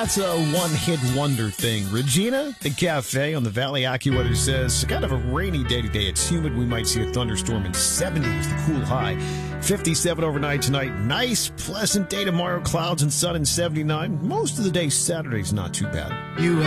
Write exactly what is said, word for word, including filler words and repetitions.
that's a one-hit wonder thing. Regina, the cafe on the Valley AccuWeather says, kind of a rainy day today. It's humid. We might see a thunderstorm in seventies, the cool high. fifty-seven overnight tonight. Nice, pleasant day tomorrow. Clouds and sun in seventy-nine. Most of the day Saturday's not too bad. You